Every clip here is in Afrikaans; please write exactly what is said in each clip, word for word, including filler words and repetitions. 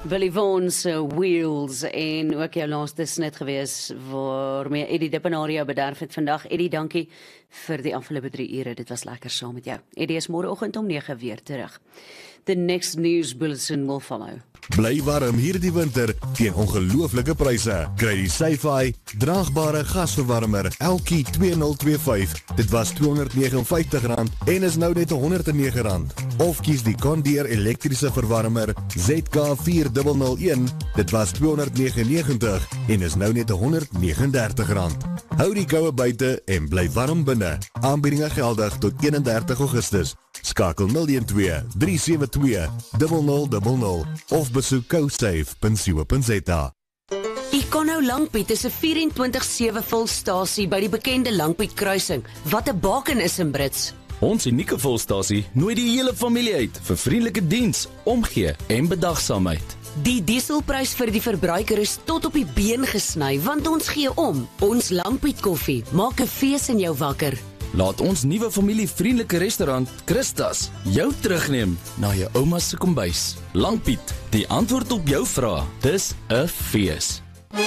Willie Vaughan se Wheels en ook jou laaste snit gewees waarmee Eddie Dippenario bederf het vandag. Eddie, dankie vir die afgelope drie ure. Dit was lekker saam met jou. Eddie is môreoggend om nege weer terug. The next news bulletin will follow. Bly warm hierdie winter teen ongelooflike pryse. Kry die Sci-Fi draagbare gasverwarmer Elkie twee nul twee vyf. Dit was tweehonderdnege en vyftig rand en is nou net honderd en nege rand. Of kies die Condier elektriese verwarmer Z K vier nul nul een. Dit was tweehonderdnegenennegentig en is nou net honderd nege en dertig rand. Hou die koue buite en bly warm binne. Aanbiedinge geldig tot eenendertig Augustus. Skakel nul een twee drie sewe twee nul nul nul nul of besoek cosafe punt co punt za. Econo Langpiet is 'n vyf-en-twintig sewe volstasie by die bekende Langpiet kruising, wat 'n baken is in Brits. Ons unieke volstasie nooi die hele familie uit vir vriendelike diens, omgee en bedagsaamheid. Die dieselprys vir die verbruiker is tot op die been gesny, want ons gee om. Ons Langpiet koffie maak 'n fees in jou wakker. Laat ons nuwe familievriendelike restaurant Christas jou terugneem na jou ouma se kombuis. Langpiet, die antwoord op jou vrae. Dis 'n fees.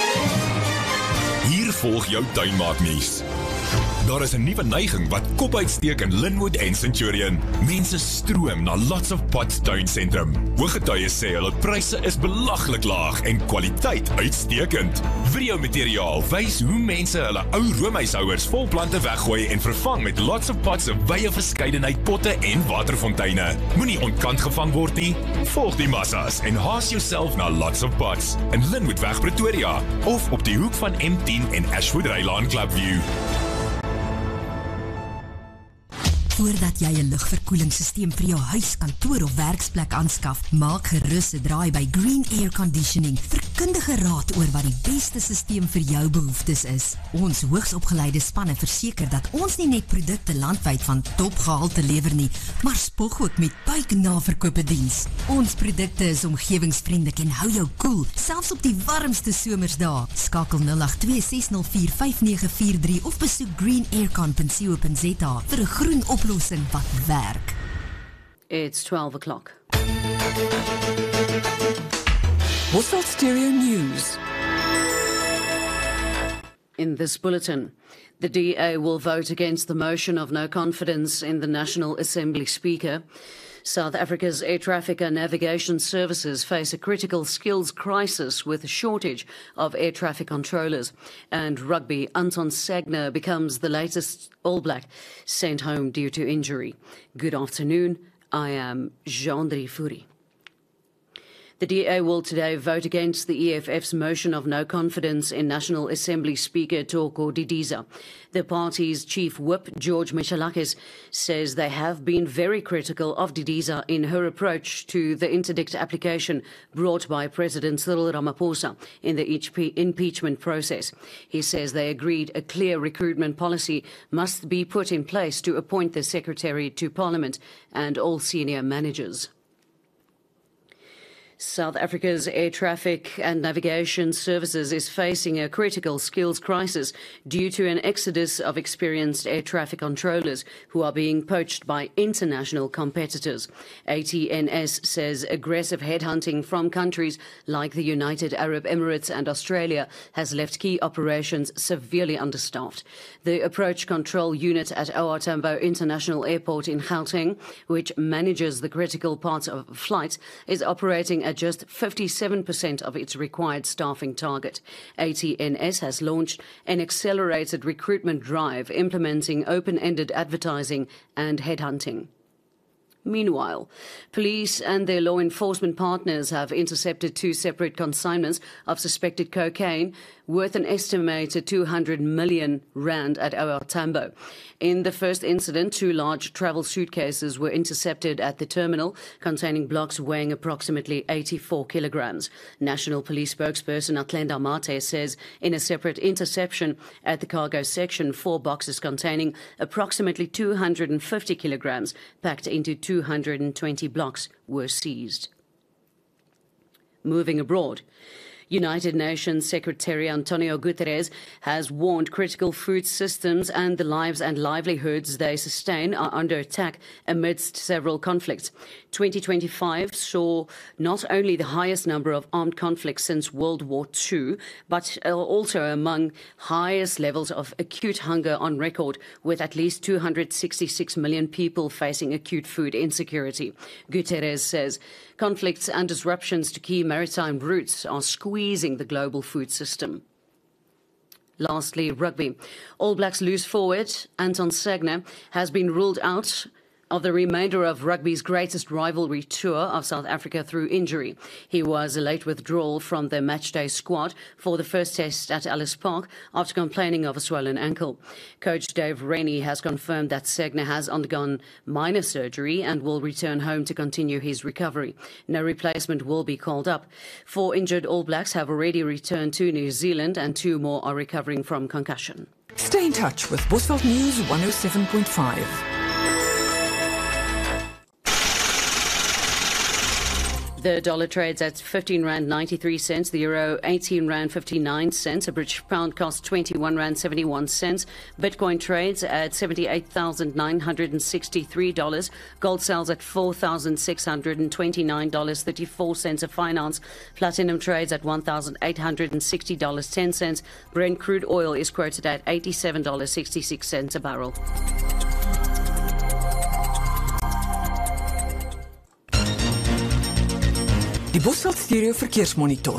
Hier volg jou tuinmaaknuus. Daar is 'n nuwe neiging wat kop uitsteek in Linwood en Centurion. Mense stroom na Lots of Pots tuinsentrum. Hooggetuies sê hulle pryse is belaglik laag en kwaliteit uitstekend. Videomateriaal wys hoe mense hulle ou roomhuishouers vol plante weggooi en vervang met Lots of Pots se wye verskeidenheid potte en waterfonteine. Moenie ontkant gevang word nie. Volg die massas en haas jouself na Lots of Pots in Linwoodweg Pretoria of op die hoek van M tien en Ashwood Rylaan Clubview. Voordat jy 'n lugverkoelingssysteem vir jou huis, kantoor of werksplek aanskaf, maak gerus 'n draai by Green Air Conditioning vir kundige raad oor wat die beste systeem vir jou behoeftes is. Ons hoogsopgeleide spanne verseker dat ons nie net produkte landwyd van topgehalte lewer nie, maar spog ook met buiknaverkope diens. Ons produkte is omgewingsvriendelik en hou jou koel, selfs op die warmste somersdae. Skakel nul agt twee ses nul vier vyf nege vier drie of besoek green aircon punt co punt za vir 'n groen oplossing wat werk. It's twelve o'clock. What's Stereo News? In this bulletin, the D A will vote against the motion of no confidence in the National Assembly Speaker. South Africa's air traffic and navigation services face a critical skills crisis with a shortage of air traffic controllers. And rugby, Anton Sagner becomes the latest All Black sent home due to injury. Good afternoon, I am Jean-Drie Fourie. The D A will today vote against the E F F's motion of no confidence in National Assembly Speaker Thoko Didiza. The party's chief whip, George Michalakis, says they have been very critical of Didiza in her approach to the interdict application brought by President Cyril Ramaphosa in the impeachment process. He says they agreed a clear recruitment policy must be put in place to appoint the Secretary to Parliament and all senior managers. South Africa's air traffic and navigation services is facing a critical skills crisis due to an exodus of experienced air traffic controllers who are being poached by international competitors. A T N S says aggressive headhunting from countries like the United Arab Emirates and Australia has left key operations severely understaffed. The approach control unit at O R Tambo International Airport in Gauteng, which manages the critical parts of flights, is operating at just fifty-seven percent of its required staffing target. A T N S has launched an accelerated recruitment drive implementing open-ended advertising and headhunting. Meanwhile, police and their law enforcement partners have intercepted two separate consignments of suspected cocaine worth an estimated two hundred million rand at O R Tambo. In the first incident, two large travel suitcases were intercepted at the terminal containing blocks weighing approximately eighty-four kilograms. National Police spokesperson Atlenda Mate says in a separate interception at the cargo section, four boxes containing approximately two hundred fifty kilograms packed into two hundred twenty blocks were seized. Moving abroad. United Nations Secretary Antonio Guterres has warned critical food systems and the lives and livelihoods they sustain are under attack amidst several conflicts. twenty twenty-five saw not only the highest number of armed conflicts since World War Two, but also among highest levels of acute hunger on record, with at least two hundred sixty-six million people facing acute food insecurity. Guterres says conflicts and disruptions to key maritime routes are squeezing the global food system. Lastly, rugby. All Blacks loose forward Anton Segner has been ruled out of the remainder of rugby's greatest rivalry tour of South Africa through injury. He was a late withdrawal from the matchday squad for the first test at Ellis Park after complaining of a swollen ankle. Coach Dave Rennie has confirmed that Segner has undergone minor surgery and will return home to continue his recovery. No replacement will be called up. Four injured All Blacks have already returned to New Zealand and two more are recovering from concussion. Stay in touch with Bosveld News one oh seven point five. The dollar trades at fifteen rand ninety-three cents, the euro eighteen rand fifty-nine cents, a British pound costs twenty-one rand seventy-one cents, Bitcoin trades at seventy-eight thousand nine hundred sixty-three dollars, gold sells at four thousand six hundred twenty-nine dollars and thirty-four cents a finance, platinum trades at one thousand eight hundred sixty dollars and ten cents, Brent crude oil is quoted at eighty-seven dollars and sixty-six cents a barrel. Die Bosveld Stereo Verkeersmonitor.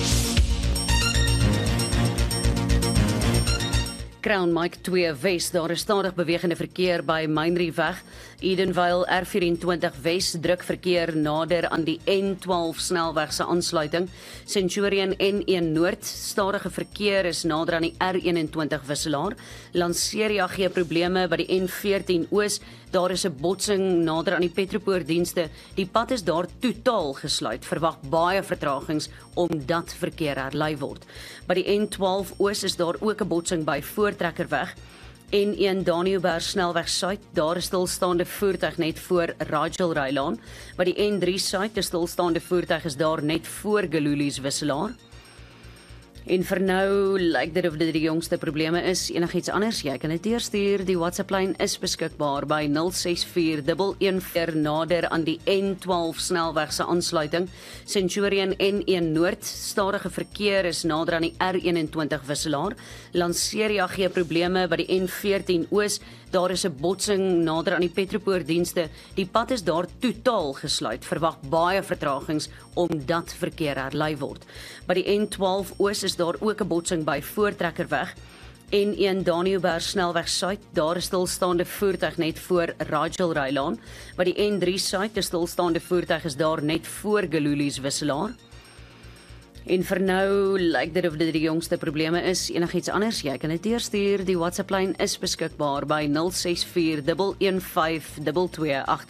Crown Mike twee Wes, daar is stadig bewegende verkeer by Mynrieweg. Edenvale R vyf-en-twintig Wes druk verkeer nader aan die N twaalf snelweg se aansluiting. Centurion N een Noord, stadige verkeer is nader aan die R eenentwintig wisselaar. Lanseria gee probleme by die N veertien Oos. Daar is 'n botsing nader aan die Petropoortdienste. Die pad is daar totaal gesluit. Verwag baie vertragings omdat verkeer herlei word. By die N twaalf Oos is daar ook 'n botsing by Voortrekkerweg. N een Daniëlberg snelweg suid, daar is stilstaande voertuig net voor Rachel Rylaan. By die N drie suid, die stilstaande voertuig is daar net voor Gelulies wisselaar. En vir nou lyk dit of dit die jongste probleme is. Enigiets anders, jy kan dit deurstuur. Die WhatsApp-lyn is beskikbaar by nul ses vier een een vier nader aan die N twaalf snelweg se aansluiting. Centurion N een Noord, stadige verkeer is nader aan die R eenentwintig wisselaar. Lanseria gee probleme by die N veertien Oos. Daar is 'n botsing nader aan die Petropoortdienste. Die pad is daar totaal gesluit. Verwag baie vertragings omdat verkeer herlei word. By die N twaalf Oos is daar ook 'n botsing by Voortrekkerweg. N een Daniëlberg snelweg suid, daar is stilstaande voertuig net voor Rachel Rylaan. By die N drie suid, die stilstaande voertuig is daar net voor Gelulies wisselaar. En vir nou lyk dit of dit die jongste probleme is. Enigiets anders, jy kan dit deurstuur. Die WhatsApp-lyn is beskikbaar by nul ses vier een een vyf twee twee agt.